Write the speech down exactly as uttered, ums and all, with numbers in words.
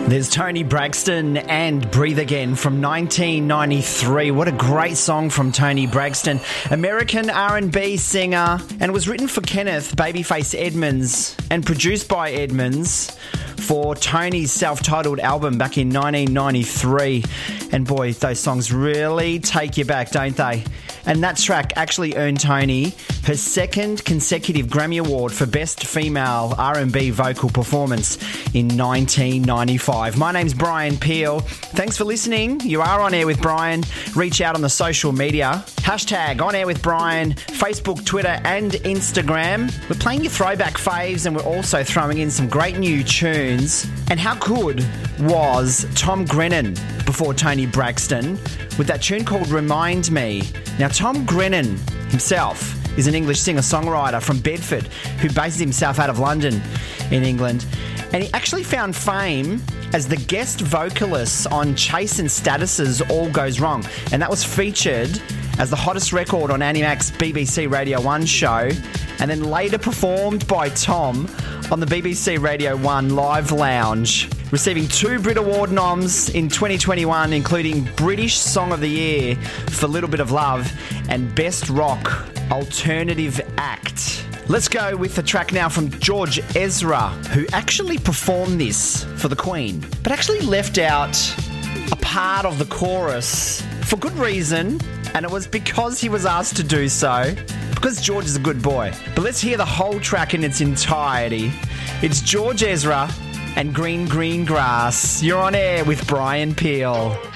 There's Tony Braxton and Breathe Again from nineteen ninety-three. What a great song from Tony Braxton. American R and B singer, and was written for Kenneth Babyface Edmonds and produced by Edmonds for Tony's self-titled album back in nineteen ninety-three. And boy, those songs really take you back, don't they? And that track actually earned Tony her second consecutive Grammy Award for Best Female R and B Vocal Performance in nineteen ninety-five. My name's Brian Peel. Thanks for listening. You are On Air with Brian. Reach out on the social media. Hashtag On Air with Brian, Facebook, Twitter and Instagram. We're playing your throwback faves and we're also throwing in some great new tunes. And how good was Tom Grennan before Tony Braxton with that tune called Remind Me? Now, Tom Grennan himself is an English singer-songwriter from Bedford who bases himself out of London in England. And he actually found fame as the guest vocalist on Chase and Status's All Goes Wrong. And that was featured as the hottest record on Annie Mac's B B C Radio one show, and then later performed by Tom on the B B C Radio one Live Lounge, receiving two Brit Award noms in twenty twenty-one, including British Song of the Year for Little Bit of Love and Best Rock Alternative Act. Let's go with the track now from George Ezra, who actually performed this for the Queen, but actually left out a part of the chorus for good reason, and it was because he was asked to do so, because George is a good boy. But let's hear the whole track in its entirety. It's George Ezra and Green Green Grass. You're on air with Brian Peel.